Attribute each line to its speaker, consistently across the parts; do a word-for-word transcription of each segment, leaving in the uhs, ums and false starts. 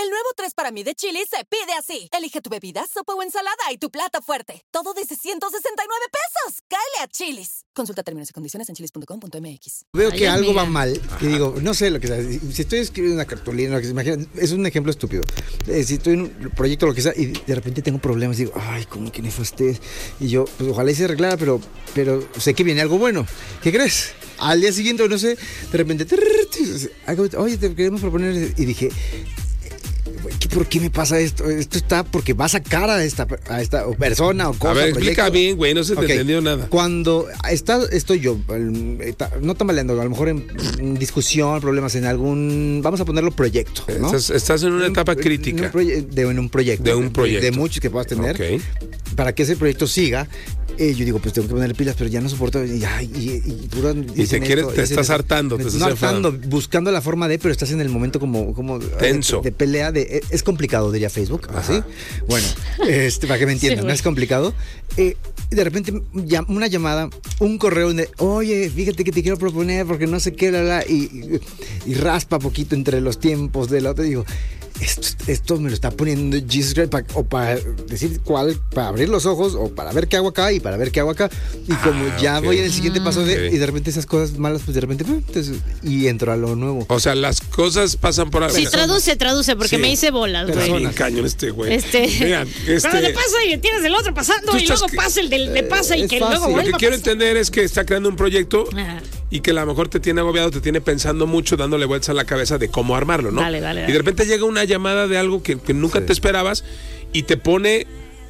Speaker 1: El nuevo tres para mí de Chili's se pide así. Elige tu bebida, sopa o ensalada y tu plato fuerte. Todo desde ciento sesenta y nueve pesos. Cáele a Chili's. Consulta términos y condiciones en chilis punto com punto m x.
Speaker 2: Veo
Speaker 3: Ay,
Speaker 2: que algo
Speaker 3: amiga.
Speaker 2: va mal, que digo, no sé lo que sea. Si estoy escribiendo una cartulina, lo que se imagina, es un ejemplo estúpido. Eh, si estoy en un proyecto, lo que sea, y de repente tengo problemas, digo, ay, ¿cómo que nefastés? Y yo, pues ojalá y se arreglara, pero, pero sé que viene algo bueno. ¿Qué crees? Al día siguiente, no sé, de repente, trrr, algo, oye, te queremos proponer, y dije, ¿por qué me pasa esto? Esto está porque va a sacar a esta, a esta persona o cosa.
Speaker 4: A ver,
Speaker 2: proyecto.
Speaker 4: explica bien, güey, no se te
Speaker 2: Ok.
Speaker 4: entendió nada.
Speaker 2: Cuando está, estoy yo, el- está- no tambaleando, a lo mejor en, en discusión, problemas en algún, vamos a ponerlo proyecto, ¿no?
Speaker 4: Estás, estás en una etapa
Speaker 2: En un
Speaker 4: crítica.
Speaker 2: proye- de, en un proyecto.
Speaker 4: De un proyecto.
Speaker 2: De, muchos que puedas tener.
Speaker 4: Ok.
Speaker 2: Para que ese proyecto siga, eh, yo digo, pues tengo que ponerle pilas, pero ya no soporto. Y, ay, y, y, y puro- dicen
Speaker 4: quieres-
Speaker 2: esto,
Speaker 4: te
Speaker 2: dicen
Speaker 4: estás
Speaker 2: eso.
Speaker 4: hartando,
Speaker 2: Me-
Speaker 4: te estás
Speaker 2: no hartando,
Speaker 4: enfadando.
Speaker 2: buscando la forma de, pero estás en el momento como, como
Speaker 4: Tenso.
Speaker 2: De, de pelea, de, es complicado, diría Facebook,
Speaker 4: Ajá.
Speaker 2: así. Bueno, este, para que me entiendan,
Speaker 3: Sí,
Speaker 2: ¿no?
Speaker 3: güey.
Speaker 2: Es complicado. Eh, y de repente, ya- una llamada, un correo donde, oye, fíjate que te quiero proponer porque no sé qué, la, la, y, y, y raspa poquito entre los tiempos de la otra. Y digo, esto, esto me lo está poniendo Jesus Christ, pa- o para decir cuál, para abrir los ojos, o para ver qué hago acá y para ver qué hago acá. Y como
Speaker 4: Ah,
Speaker 2: ya
Speaker 4: ok.
Speaker 2: voy en el siguiente paso de,
Speaker 4: Ok.
Speaker 2: y de repente esas cosas malas, pues de repente, ¡pum! Entonces, y entro a lo nuevo.
Speaker 4: O sea, las cosas pasan por algo.
Speaker 3: Sí, traduce, traduce, porque
Speaker 4: Sí.
Speaker 3: me hice bolas, güey.
Speaker 2: Personas.
Speaker 4: Bien cañón este güey.
Speaker 3: Este.
Speaker 4: Vean, este.
Speaker 3: Pero le pasa y tienes el otro pasando
Speaker 4: Tú
Speaker 3: y
Speaker 4: estás
Speaker 3: luego
Speaker 4: que-
Speaker 3: pasa el del le pasa y
Speaker 2: es
Speaker 3: que
Speaker 2: fácil.
Speaker 3: luego
Speaker 4: Lo
Speaker 3: vuelve
Speaker 4: que
Speaker 3: a
Speaker 4: quiero
Speaker 3: pasar.
Speaker 4: entender es que está creando un proyecto
Speaker 3: Ajá.
Speaker 4: y que a lo mejor te tiene agobiado, te tiene pensando mucho, dándole vueltas a la cabeza de cómo armarlo, ¿no?
Speaker 3: Dale, dale,
Speaker 4: Y
Speaker 3: dale.
Speaker 4: de repente llega una llamada de algo que, que nunca
Speaker 2: Sí.
Speaker 4: te esperabas y te pone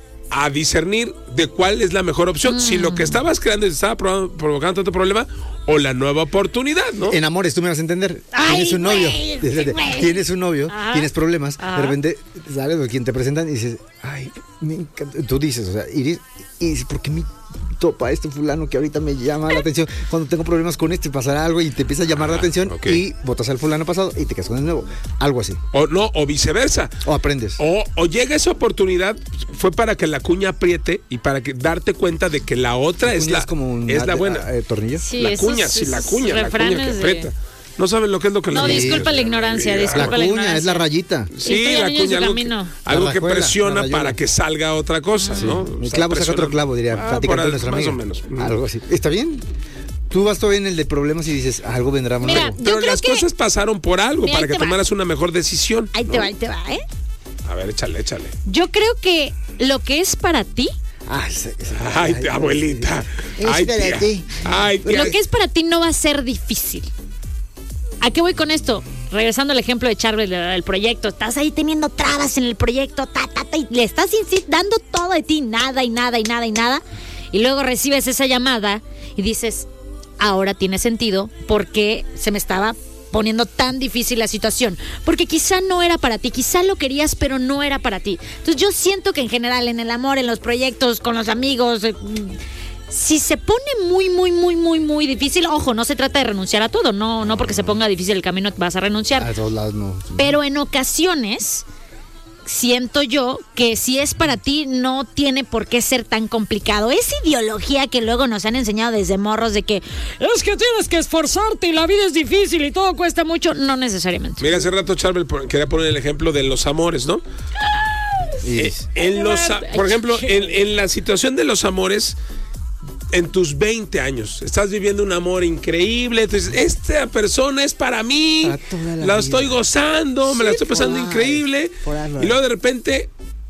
Speaker 4: a discernir de cuál es la mejor opción. Si lo que estabas creando te estaba provo- provocando tanto problema o la nueva oportunidad, ¿no?
Speaker 2: En amores, tú me vas a entender.
Speaker 3: Ay,
Speaker 2: tienes un novio.
Speaker 3: güey,
Speaker 2: Espérate,
Speaker 3: güey.
Speaker 2: Tienes un novio,
Speaker 3: Ajá.
Speaker 2: tienes problemas.
Speaker 3: Ajá.
Speaker 2: De repente sales de quien te presentan y dices, ay, me encanta. Tú dices, o sea, Iris, y dices, ¿por qué me topa este fulano que ahorita me llama la atención? Cuando tengo problemas con este, pasará algo y te empieza a llamar la
Speaker 4: Ajá,
Speaker 2: atención
Speaker 4: ok.
Speaker 2: y votas al fulano pasado y te quedas con el nuevo. Algo así.
Speaker 4: O no, o viceversa.
Speaker 2: O aprendes.
Speaker 4: O, o llega esa oportunidad, fue para que la cuña apriete y para que darte cuenta de que la otra es la,
Speaker 2: como un
Speaker 4: es la buena.
Speaker 2: eh, tornillo.
Speaker 3: Sí,
Speaker 4: la
Speaker 3: esos-
Speaker 4: cuña, sí, la
Speaker 3: esos
Speaker 4: cuña, la cuña que
Speaker 3: refranes de-
Speaker 4: aprieta. No saben lo que es lo que
Speaker 3: No,
Speaker 4: les
Speaker 3: disculpa la ignorancia,
Speaker 2: La
Speaker 3: disculpa la
Speaker 2: cuña
Speaker 3: ignorancia.
Speaker 2: es la rayita.
Speaker 4: Sí,
Speaker 3: Estoy
Speaker 4: la
Speaker 3: a niños
Speaker 4: cuña,
Speaker 3: de
Speaker 4: algo que,
Speaker 3: camino.
Speaker 4: algo
Speaker 2: La
Speaker 4: que
Speaker 2: rajuela,
Speaker 4: presiona
Speaker 2: la rayola.
Speaker 4: para que salga otra cosa, ¿no?
Speaker 2: El
Speaker 4: Está
Speaker 2: clavo saca otro
Speaker 4: presionando.
Speaker 2: clavo, diría,
Speaker 4: Ah,
Speaker 2: platicando
Speaker 4: por
Speaker 2: con
Speaker 4: ahí,
Speaker 2: nuestra
Speaker 4: más
Speaker 2: amiga.
Speaker 4: o menos.
Speaker 2: Algo así. ¿Está bien? Tú vas todo en el de problemas y dices, algo vendrá más
Speaker 3: Mira,
Speaker 2: nuevo.
Speaker 3: yo
Speaker 4: Pero
Speaker 3: creo
Speaker 4: las
Speaker 3: que-
Speaker 4: cosas pasaron por algo,
Speaker 3: Mira,
Speaker 4: para
Speaker 3: ahí
Speaker 4: que
Speaker 3: te va.
Speaker 4: tomaras una mejor decisión.
Speaker 3: Ahí te
Speaker 4: ¿no?
Speaker 3: va, ahí te va, ¿eh?
Speaker 4: A ver, échale, échale.
Speaker 3: Yo creo que lo que es para ti,
Speaker 2: Ah, sí, sí.
Speaker 4: Ay, tía, abuelita.
Speaker 2: Es
Speaker 4: Ay,
Speaker 2: para
Speaker 4: tía.
Speaker 2: ti.
Speaker 4: Ay, tía.
Speaker 3: lo que es para ti no va a ser difícil. ¿A qué voy con esto? Regresando al ejemplo de Charbel del proyecto, estás ahí teniendo trabas en el proyecto, ta, ta, ta, y le estás insi- dando todo de ti, nada y nada y nada y nada, y luego recibes esa llamada y dices, ahora tiene sentido porque se me estaba poniendo tan difícil la situación, porque quizá no era para ti, quizá lo querías pero no era para ti. Entonces yo siento que en general en el amor, en los proyectos, con los amigos, eh, si se pone muy, muy, muy, muy, muy difícil, ojo, no se trata de renunciar a todo, no, no porque se ponga difícil el camino vas a renunciar,
Speaker 2: A todos lados no.
Speaker 3: pero en ocasiones siento yo que si es para ti no tiene por qué ser tan complicado. Esa ideología que luego nos han enseñado desde morros de que es que tienes que esforzarte y la vida es difícil y todo cuesta mucho, no necesariamente.
Speaker 4: Mira, hace rato Charbel por- quería poner el ejemplo de los amores, ¿no?
Speaker 2: Y-
Speaker 4: Eh, en los, a- por ejemplo, en, en la situación de los amores, en tus veinte años, estás viviendo un amor increíble, entonces, esta persona es para mí,
Speaker 2: Para toda la
Speaker 4: la
Speaker 2: vida.
Speaker 4: estoy gozando, me la estoy pasando
Speaker 2: for
Speaker 4: increíble,
Speaker 2: life, for life.
Speaker 4: y luego de repente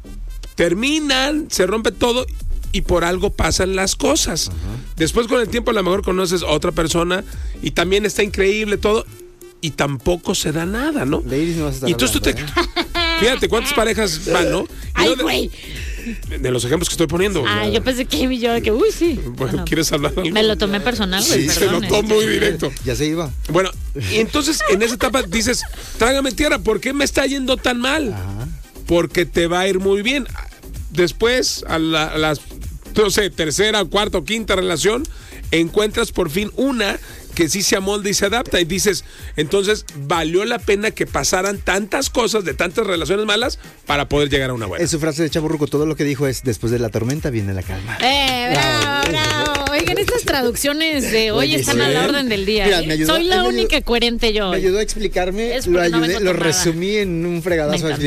Speaker 4: terminan, se rompe todo y por algo pasan las cosas. Después con el tiempo a lo mejor conoces a otra persona y también está increíble todo y tampoco se da nada, ¿no?
Speaker 2: De Iris no vas a estar
Speaker 4: Y entonces tú te...
Speaker 2: hablando,
Speaker 4: Fíjate cuántas parejas van, ¿no? Y
Speaker 3: Ay,
Speaker 4: luego de-
Speaker 3: güey.
Speaker 4: de los ejemplos que estoy poniendo.
Speaker 3: Ah, yo pensé que yo de que uy, sí.
Speaker 4: Bueno,
Speaker 3: Bueno,
Speaker 4: ¿quieres hablar algo?
Speaker 3: me lo tomé personal, güey,
Speaker 4: Sí, se
Speaker 3: perdón,
Speaker 4: notó
Speaker 3: este.
Speaker 4: muy directo.
Speaker 2: Ya se iba.
Speaker 4: Bueno, y entonces en esa etapa dices, trágame tierra, ¿por qué me está yendo tan mal?
Speaker 2: Ajá.
Speaker 4: Porque te va a ir muy bien. Después, a la, a las, no sé, tercera, cuarta o quinta relación, encuentras por fin una que sí se amolda y se adapta y dices, entonces valió la pena que pasaran tantas cosas de tantas relaciones malas para poder llegar a una buena.
Speaker 2: Es su frase de Chavorruco, todo lo que dijo es, después de la tormenta viene la calma.
Speaker 3: Eh, bravo, bravo. Oigan, estas traducciones de hoy
Speaker 2: Oye,
Speaker 3: están
Speaker 2: sí,
Speaker 3: a la
Speaker 2: ¿eh?
Speaker 3: orden del día.
Speaker 2: Mira,
Speaker 3: ¿eh?
Speaker 2: me ayudó-
Speaker 3: Soy la
Speaker 2: me ayudó-
Speaker 3: única coherente yo.
Speaker 2: Me
Speaker 3: hoy.
Speaker 2: ayudó a explicarme,
Speaker 3: Es
Speaker 2: lo
Speaker 3: porque no
Speaker 2: ayudé,
Speaker 3: vengo
Speaker 2: lo
Speaker 3: tomada.
Speaker 2: resumí en un
Speaker 3: Me
Speaker 2: fregadazo.
Speaker 3: encanta.